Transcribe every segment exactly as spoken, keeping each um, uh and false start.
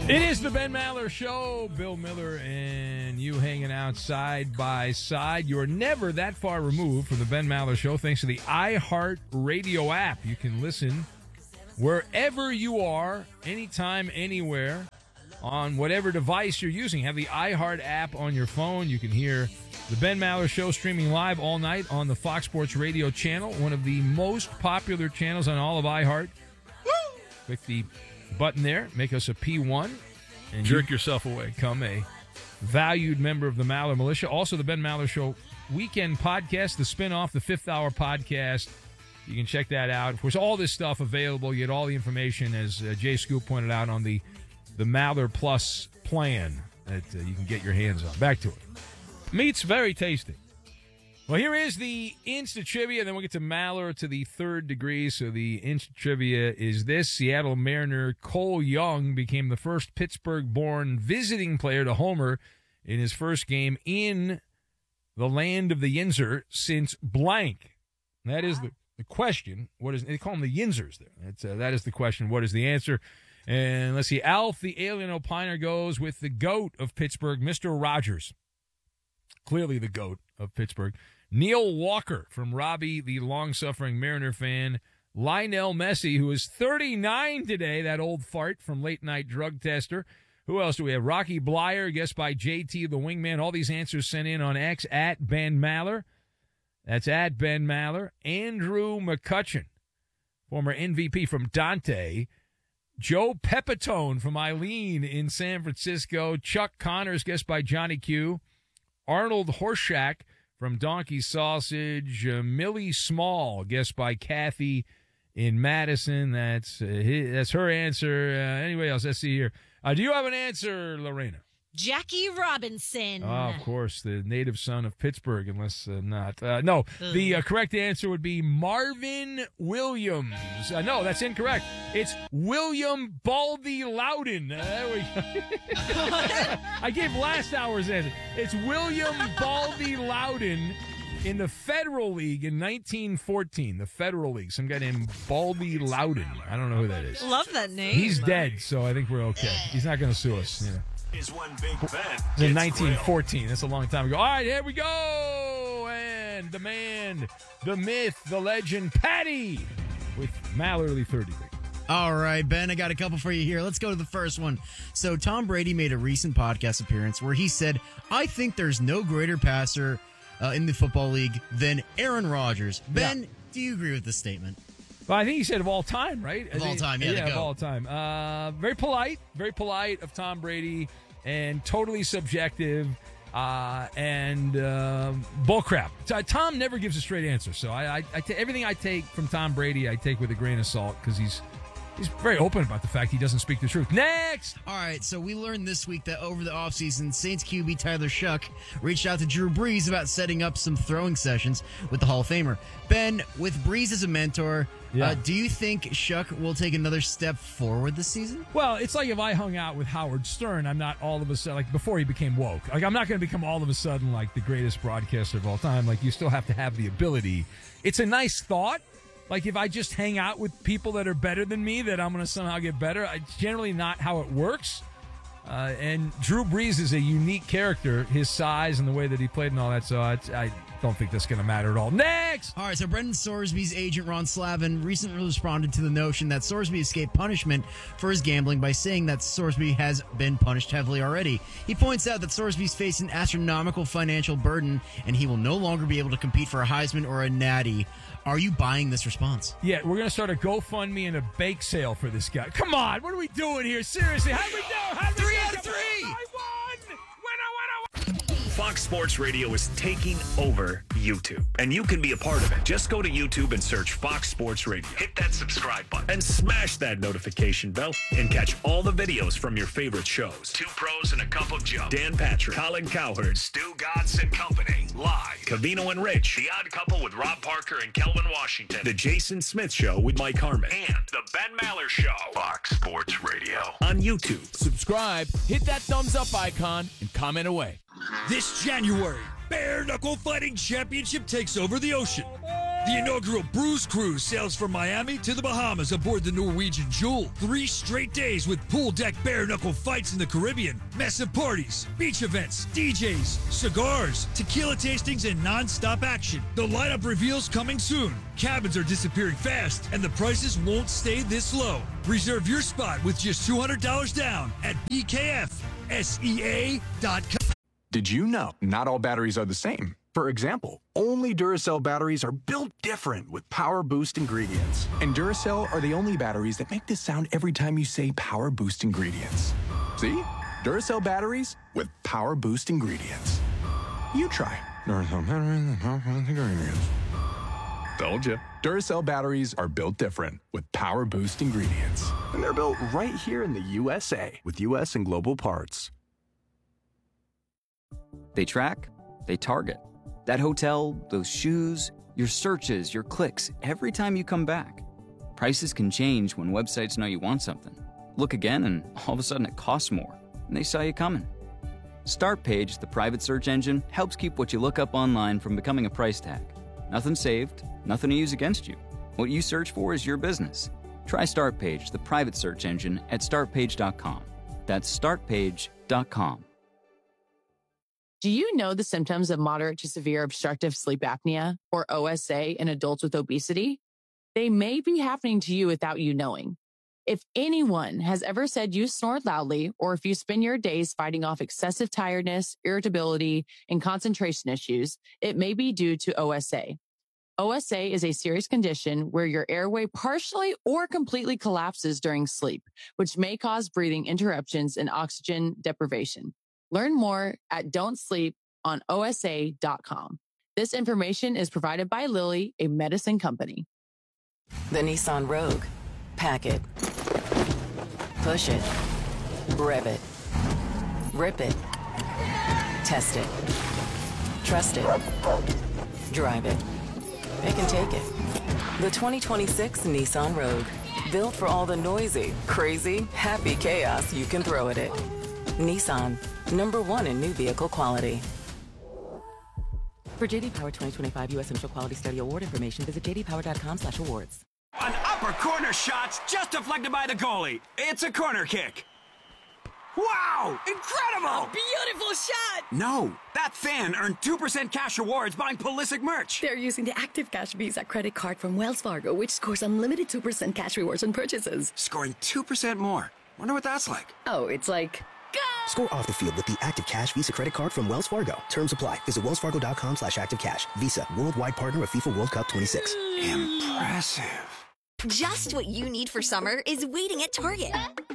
It is the Ben Maller Show. Bill Miller and you hanging out side by side. You're never that far removed from the Ben Maller Show thanks to the iHeart Radio app. You can listen wherever you are, anytime, anywhere, on whatever device you're using. Have the iHeart app on your phone. You can hear the Ben Maller Show streaming live all night on the Fox Sports Radio channel, one of the most popular channels on all of iHeart. Woo! Click the button there, make us a P one, and jerk you yourself away. Become a valued member of the Maller Militia. Also, the Ben Maller Show weekend podcast, the spinoff, the Fifth Hour podcast. You can check that out. Of course, all this stuff available. You get all the information, as uh, Jay Scoop pointed out, on the, the Maller Plus plan that uh, you can get your hands on. Back to it. Meat's very tasty. Well, here is the Insta Trivia, then we'll get to Maller to the third degree. So the Insta Trivia is this. Seattle Mariner Cole Young became the first Pittsburgh-born visiting player to homer in his first game in the land of the Yinzer since blank. That is the, the question. What is, they call them the Yinzers there. That's, uh, that is the question. What is the answer? And let's see. Alf, the alien opiner, goes with the GOAT of Pittsburgh, Mister Rogers. Clearly the GOAT of Pittsburgh. Neil Walker from Robbie, the long-suffering Mariner fan. Lionel Messi, who is thirty-nine today, that old fart from late-night drug tester. Who else do we have? Rocky Blyer, guessed by J T, the wingman. All these answers sent in on X, at Ben Maller. That's at Ben Maller. Andrew McCutcheon, former M V P from Dante. Joe Pepitone from Eileen in San Francisco. Chuck Connors, guessed by Johnny Q. Arnold Horshack from Donkey Sausage. Uh, Millie Small, guessed by Kathy in Madison. That's uh, his, that's her answer. Uh, anybody else? Let's see here. Uh, do you have an answer, Lorena? Jackie Robinson. Oh, of course, the native son of Pittsburgh, unless uh, not. Uh, no, Ugh. the uh, correct answer would be Marvin Williams. Uh, no, that's incorrect. It's William Baldy Loudon. Uh, there we go. I gave last hour's answer. It's William Baldy Loudon in the Federal League in nineteen fourteen. The Federal League. Some guy named Baldy Loudon. I don't know who that is. Love that name. He's dead, so I think we're okay. He's not going to sue us. You know. Is when Big Ben in nineteen fourteen. That's a long time ago. All right, here we go. And the man, the myth, the legend, Patty, with Mallerly thirty. All right, Ben, I got a couple for you here. Let's go to the first one. So Tom Brady made a recent podcast appearance where he said, I think there's no greater passer uh, in the football league than Aaron Rodgers. Ben, yeah. Do you agree with this statement? Well, I think he said of all time, right? Of all time, yeah. Yeah, of all time. Uh, very polite, very polite of Tom Brady, and totally subjective, uh, and uh, bullcrap. Tom never gives a straight answer, so I, I, I t- everything I take from Tom Brady, I take with a grain of salt because he's he's very open about the fact he doesn't speak the truth. Next! All right, so we learned this week that over the offseason, Saints Q B Tyler Shuck reached out to Drew Brees about setting up some throwing sessions with the Hall of Famer. Ben, with Brees as a mentor, yeah. uh, do you think Shuck will take another step forward this season? Well, it's like if I hung out with Howard Stern, I'm not all of a sudden, like before he became woke. Like I'm not going to become all of a sudden like the greatest broadcaster of all time. Like you still have to have the ability. It's a nice thought. Like, if I just hang out with people that are better than me, that I'm going to somehow get better. It's generally not how it works. Uh, and Drew Brees is a unique character, his size and the way that he played and all that. So I, I don't think that's going to matter at all. Next! All right, so Brendan Sorsby's agent, Ron Slavin, recently responded to the notion that Sorsby escaped punishment for his gambling by saying that Sorsby has been punished heavily already. He points out that Sorsby's faced an astronomical financial burden, and he will no longer be able to compete for a Heisman or a Natty. Are you buying this response? Yeah, we're going to start a GoFundMe and a bake sale for this guy. Come on, what are we doing here? Seriously, how do we do? How do we three out of three! I won! Winner, winner, winner! Fox Sports Radio is taking over YouTube, and you can be a part of it. Just go to YouTube and search Fox Sports Radio. Hit that subscribe button and smash that notification bell and catch all the videos from your favorite shows. Two Pros and a Cup of Joe. Dan Patrick, Colin Cowherd, Stu Godson Company, live. Cavino and Rich, The Odd Couple with Rob Parker and Kelvin Washington. The Jason Smith Show with Mike Harmon. And The Ben Maller Show. Fox Sports Radio. On YouTube. Subscribe, hit that thumbs up icon, and comment away. This January, Bare Knuckle Fighting Championship takes over the ocean. The inaugural Bruise Cruise sails from Miami to the Bahamas aboard the Norwegian Jewel. Three straight days with pool deck bare-knuckle fights in the Caribbean, massive parties, beach events, D Js, cigars, tequila tastings, and non-stop action. The lineup reveals coming soon. Cabins are disappearing fast, and the prices won't stay this low. Reserve your spot with just two hundred dollars down at B K F S E A dot com. Did you know not all batteries are the same? For example, only Duracell batteries are built different with Power Boost ingredients. And Duracell are the only batteries that make this sound every time you say Power Boost ingredients. See? Duracell batteries with Power Boost ingredients. You try. Duracell batteries with Power Boost ingredients. Told you. Duracell batteries are built different with Power Boost ingredients. And they're built right here in the U S A with U S and global parts. They track, they target. That hotel, those shoes, your searches, your clicks, every time you come back. Prices can change when websites know you want something. Look again and all of a sudden it costs more, and they saw you coming. Startpage, the private search engine, helps keep what you look up online from becoming a price tag. Nothing saved, nothing to use against you. What you search for is your business. Try Startpage, the private search engine, at start page dot com. That's start page dot com. Do you know the symptoms of moderate to severe obstructive sleep apnea, or O S A, in adults with obesity? They may be happening to you without you knowing. If anyone has ever said you snore loudly, or if you spend your days fighting off excessive tiredness, irritability, and concentration issues, it may be due to O S A. O S A is a serious condition where your airway partially or completely collapses during sleep, which may cause breathing interruptions and oxygen deprivation. Learn more at don't sleep on O S A dot com. This information is provided by Lilly, a medicine company. The Nissan Rogue. Pack it. Push it. Rev it. Rip it. Test it. Trust it. Drive it. It can take it. The twenty twenty-six Nissan Rogue. Built for all the noisy, crazy, happy chaos you can throw at it. Nissan. Number one in new vehicle quality. For J D Power twenty twenty-five U S Central Quality Study Award information, visit j d power dot com slash awards. An upper corner shot's just deflected by the goalie. It's a corner kick. Wow! Incredible! A beautiful shot! No, that fan earned two percent cash rewards buying Pulisic merch. They're using the Active Cash Visa credit card from Wells Fargo, which scores unlimited two percent cash rewards on purchases. Scoring two percent more. Wonder what that's like. Oh, it's like... Score off the field with the Active Cash Visa credit card from Wells Fargo. Terms apply. Visit wells fargo dot com slash active cash. Visa, worldwide partner of FIFA World Cup twenty-six. Impressive. Just what you need for summer is waiting at Target.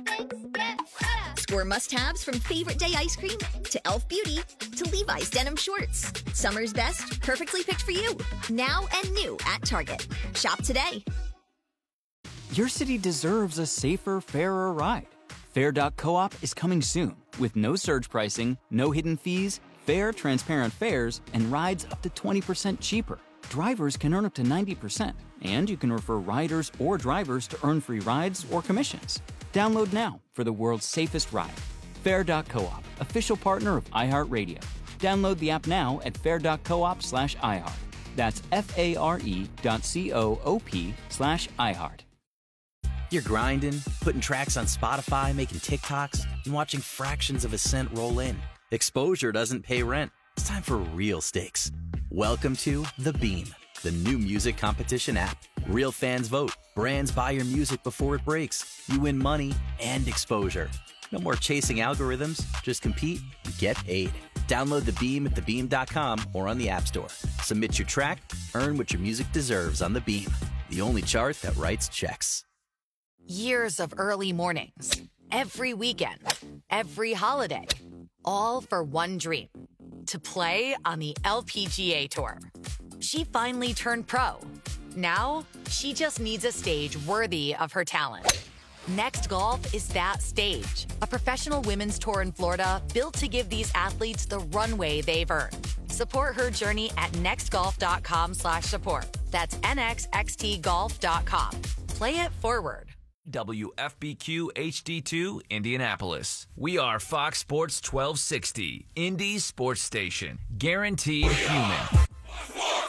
Score must-haves from Favorite Day ice cream to e l f Beauty to Levi's denim shorts. Summer's best, perfectly picked for you. Now and new at Target. Shop today. Your city deserves a safer, fairer ride. Fair dot coop is coming soon with no surge pricing, no hidden fees, fair, transparent fares, and rides up to twenty percent cheaper. Drivers can earn up to ninety percent, and you can refer riders or drivers to earn free rides or commissions. Download now for the world's safest ride. Fair dot coop, official partner of iHeartRadio. Download the app now at fair dot coop slash iHeart. That's F-A-R-E dot C-O-O-P slash iHeart. You're grinding, putting tracks on Spotify, making TikToks, and watching fractions of a cent roll in. Exposure doesn't pay rent. It's time for real stakes. Welcome to The Beam, the new music competition app. Real fans vote. Brands buy your music before it breaks. You win money and exposure. No more chasing algorithms. Just compete and get paid. Download The Beam at the beam dot com or on the App Store. Submit your track, earn what your music deserves on The Beam, the only chart that writes checks. Years of early mornings, every weekend, every holiday, all for one dream, to play on the L P G A Tour. She finally turned pro. Now, she just needs a stage worthy of her talent. Next Golf is that stage, a professional women's tour in Florida built to give these athletes the runway they've earned. Support her journey at next golf dot com slash support. That's N X X T golf dot com. Play it forward. W F B Q H D two, Indianapolis. We are Fox Sports twelve sixty, Indy's sports station. Guaranteed human.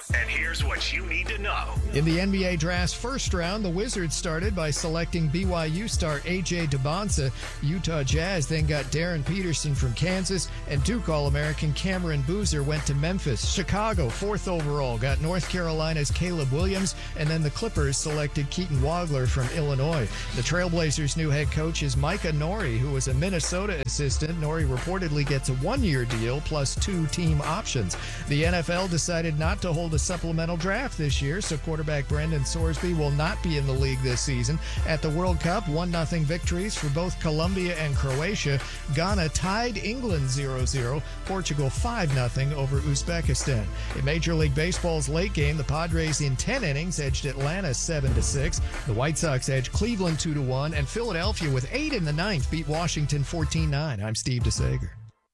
And here's what you need to know. In the N B A draft's first round, the Wizards started by selecting B Y U star A J DeBonsa. Utah Jazz then got Darren Peterson from Kansas, and Duke All-American Cameron Boozer went to Memphis. Chicago, fourth overall, got North Carolina's Caleb Williams, and then the Clippers selected Keaton Wagler from Illinois. The Trailblazers' new head coach is Micah Nori, who was a Minnesota assistant. Nori reportedly gets a one-year deal plus two team options. The N F L decided not to hold a supplemental draft this year, so quarterback Brendan Sorsby will not be in the league this season. At the World Cup, one nothing victories for both Colombia and Croatia. Ghana tied England zero zero. Portugal five nothing over Uzbekistan. In Major League Baseball's late game, the Padres in ten innings edged Atlanta seven to six. The White Sox edged Cleveland two to one, and Philadelphia with eight in the ninth beat Washington fourteen nine. I'm Steve DeSager.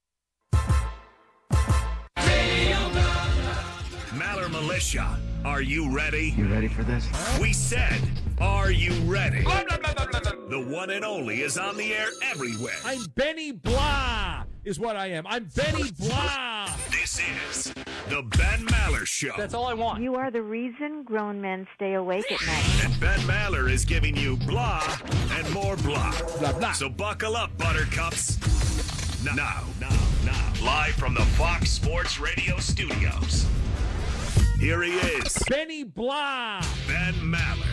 Maller Militia, are you ready? You ready for this? We said, are you ready? The one and only is on the air everywhere. I'm Benny Blah, is what I am. I'm Benny Blah. This is the Ben Maller Show. That's all I want. You are the reason grown men stay awake at night. And Ben Maller is giving you blah and more blah. Blah, blah. So buckle up, buttercups. Now, now, now, now. Live from the Fox Sports Radio studios. Here he is. Benny Blah. Ben Maller.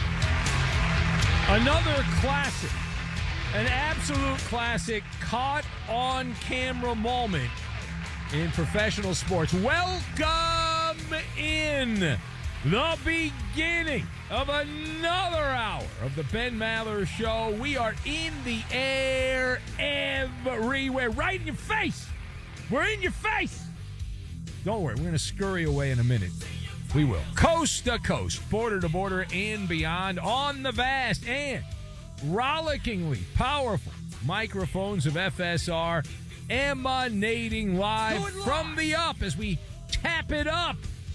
Another classic. An absolute classic caught on camera moment in professional sports. Welcome in the beginning of another hour of the Ben Maller Show. We are in the air everywhere, right in your face. We're in your face. Don't worry, we're going to scurry away in a minute. We will. Coast to coast, border to border, and beyond on the vast and rollickingly powerful microphones of F S R, emanating live from the up as we tap it up.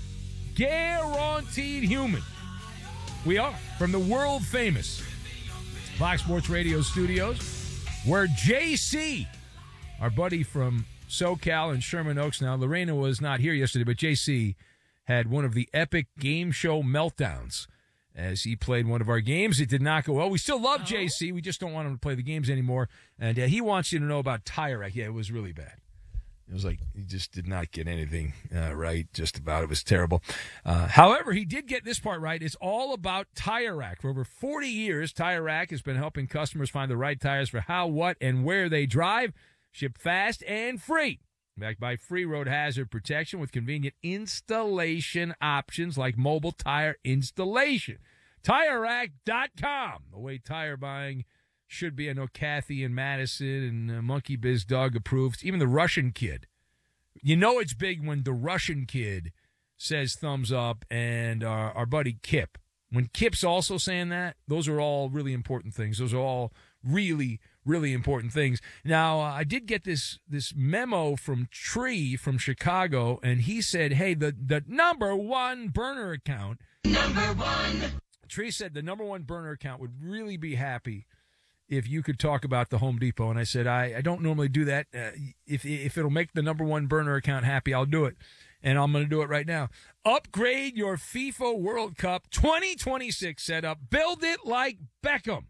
Guaranteed human. We are from the world famous Fox Sports Radio studios, where J C, our buddy from SoCal and Sherman Oaks now, Lorena was not here yesterday, but J C had one of the epic game show meltdowns as he played one of our games. It did not go well. We still love oh. J C. We just don't want him to play the games anymore. And uh, he wants you to know about Tire Rack. Yeah, it was really bad. It was like he just did not get anything uh, right. Just about. It was terrible. Uh, however, he did get this part right. It's all about Tire Rack. For over forty years, Tire Rack has been helping customers find the right tires for how, what, and where they drive. Ship fast and free. Backed by free road hazard protection with convenient installation options like mobile tire installation. Tire Rack dot com. The way tire buying should be. I know Kathy and Madison and uh, Monkey Biz Dog approved. Even the Russian kid. You know it's big when the Russian kid says thumbs up, and our, our buddy Kip. When Kip's also saying that, those are all really important things. Those are all really, really important things. Now, uh, I did get this this memo from Tree from Chicago, and he said, hey, the, the number one burner account. Number one. Tree said the number one burner account would really be happy if you could talk about the Home Depot. And I said, I, I don't normally do that. Uh, if, if it'll make the number one burner account happy, I'll do it. And I'm going to do it right now. Upgrade your FIFA World Cup twenty twenty-six setup. Build it like Beckham.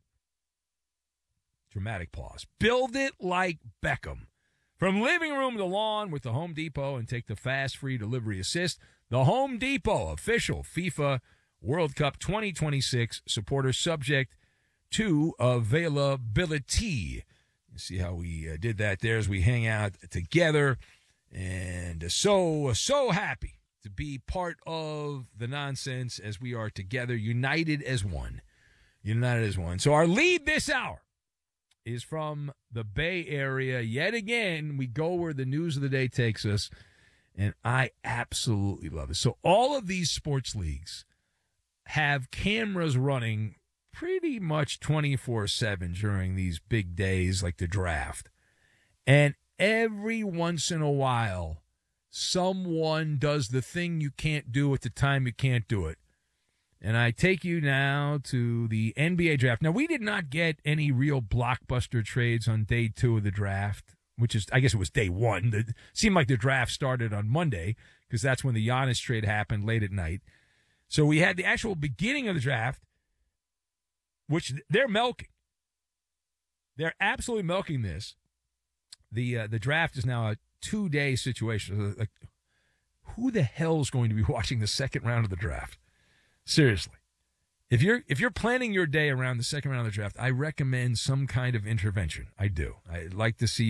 Dramatic pause. Build it like Beckham. From living room to lawn with the Home Depot, and take the fast free delivery assist. The Home Depot official FIFA World Cup twenty twenty-six supporter, subject to availability. You see how we uh, did that there as we hang out together. And so, so happy to be part of the nonsense as we are together, united as one. United as one. So our lead this hour is from the Bay Area. Yet again, we go where the news of the day takes us, and I absolutely love it. So all of these sports leagues have cameras running pretty much twenty-four seven during these big days like the draft. And every once in a while, someone does the thing you can't do at the time you can't do it. And I take you now to the N B A draft. Now, we did not get any real blockbuster trades on day two of the draft, which is, I guess it was day one. It seemed like the draft started on Monday because that's when the Giannis trade happened late at night. So we had the actual beginning of the draft, which they're milking. They're absolutely milking this. The uh, the draft is now a two-day situation. Like, who the hell is going to be watching the second round of the draft? Seriously. If you're if you're planning your day around the second round of the draft, I recommend some kind of intervention. I do. I'd like to see